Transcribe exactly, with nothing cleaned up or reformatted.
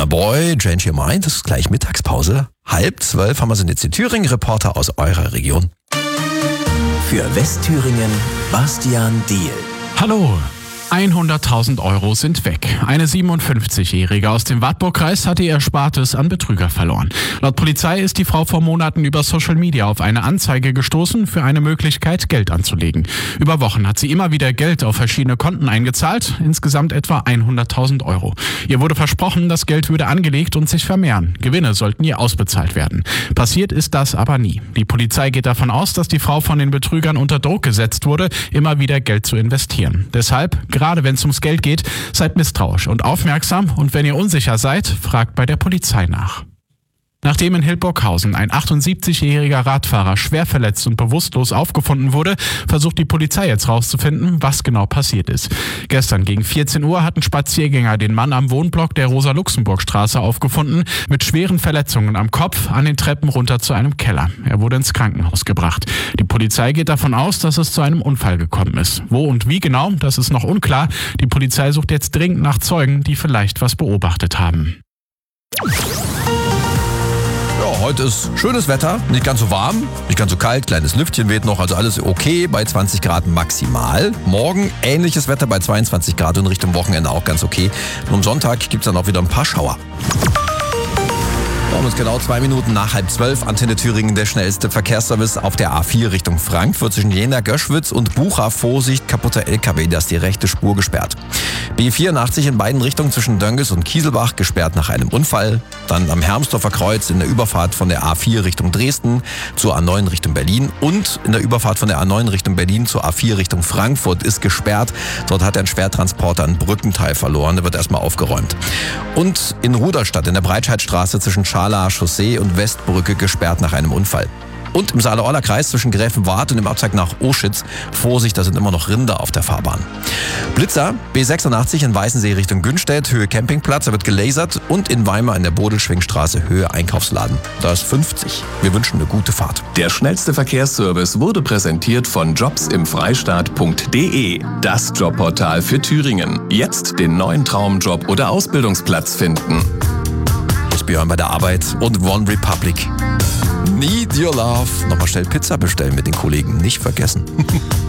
Burna Boy, Change Your Mind, das ist gleich Mittagspause. Halb zwölf haben wir sind jetzt die Thüringen-Reporter aus eurer Region. Für Westthüringen, Bastian Diehl. Hallo. hunderttausend Euro sind weg. Eine siebenundfünfzigjährige aus dem Wartburgkreis hatte ihr Erspartes an Betrüger verloren. Laut Polizei ist die Frau vor Monaten über Social Media auf eine Anzeige gestoßen für eine Möglichkeit, Geld anzulegen. Über Wochen hat sie immer wieder Geld auf verschiedene Konten eingezahlt, insgesamt etwa hunderttausend Euro. Ihr wurde versprochen, das Geld würde angelegt und sich vermehren. Gewinne sollten ihr ausbezahlt werden. Passiert ist das aber nie. Die Polizei geht davon aus, dass die Frau von den Betrügern unter Druck gesetzt wurde, immer wieder Geld zu investieren. Deshalb, gerade wenn es ums Geld geht, seid misstrauisch und aufmerksam und wenn ihr unsicher seid, fragt bei der Polizei nach. Nachdem in Hildburghausen ein achtundsiebzigjähriger Radfahrer schwer verletzt und bewusstlos aufgefunden wurde, versucht die Polizei jetzt rauszufinden, was genau passiert ist. Gestern gegen vierzehn Uhr hatten Spaziergänger den Mann am Wohnblock der Rosa-Luxemburg-Straße aufgefunden, mit schweren Verletzungen am Kopf an den Treppen runter zu einem Keller. Er wurde ins Krankenhaus gebracht. Die Polizei geht davon aus, dass es zu einem Unfall gekommen ist. Wo und wie genau, das ist noch unklar. Die Polizei sucht jetzt dringend nach Zeugen, die vielleicht was beobachtet haben. Ja, heute ist schönes Wetter, nicht ganz so warm, nicht ganz so kalt, kleines Lüftchen weht noch, also alles okay bei zwanzig Grad maximal. Morgen ähnliches Wetter bei zweiundzwanzig Grad und Richtung Wochenende auch ganz okay. Und am Sonntag gibt es dann auch wieder ein paar Schauer. Um es genau zwei Minuten nach halb zwölf, Antenne Thüringen, der schnellste Verkehrsservice auf der A vier Richtung Frankfurt zwischen Jena, Göschwitz und Bucha. Vorsicht, kaputter L K W, da ist die rechte Spur gesperrt. B vierundachtzig in beiden Richtungen zwischen Dönges und Kieselbach gesperrt nach einem Unfall. Dann am Hermsdorfer Kreuz in der Überfahrt von der A vier Richtung Dresden zur A neun Richtung Berlin und in der Überfahrt von der A neun Richtung Berlin zur A vier Richtung Frankfurt ist gesperrt. Dort hat ein Schwertransporter ein Brückenteil verloren, der wird erstmal aufgeräumt. Und in Rudolstadt in der Breitscheidstraße zwischen Scharlach Chaussee und Westbrücke gesperrt nach einem Unfall. Und im Saale-Orla-Kreis zwischen Gräfenwart und dem Abzweig nach Oschitz. Vorsicht, da sind immer noch Rinder auf der Fahrbahn. Blitzer, B sechsundachtzig in Weißensee Richtung Günstedt, Höhe Campingplatz, da wird gelasert. Und in Weimar in der Bodelschwingstraße, Höhe Einkaufsladen. Da ist fünfzig. Wir wünschen eine gute Fahrt. Der schnellste Verkehrsservice wurde präsentiert von jobs im freistaat punkt de. Das Jobportal für Thüringen. Jetzt den neuen Traumjob oder Ausbildungsplatz finden. Björn bei der Arbeit und One Republic. Need your love. Nochmal schnell Pizza bestellen mit den Kollegen. Nicht vergessen.